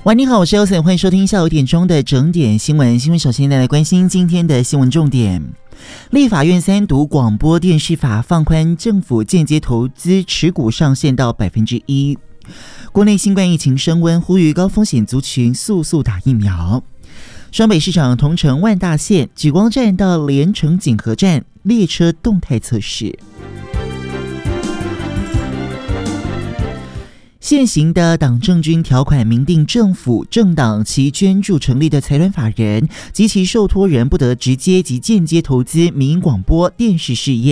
喂，你好，我是 Elson， 欢迎收听下午1点钟的整点新闻。新闻首先带来关心今天的新闻重点。立法院3读广播电视法放宽政府间接投资持股上限到 1%。 国内新冠疫情升温，呼吁高风险族群速打疫苗。双北市场同城万大线莒光站到连城锦和站列车动态测试。现行的党政军条款明定，政府、政党其捐助成立的财团法人及其受托人不得直接及间接投资民营广播电视事业。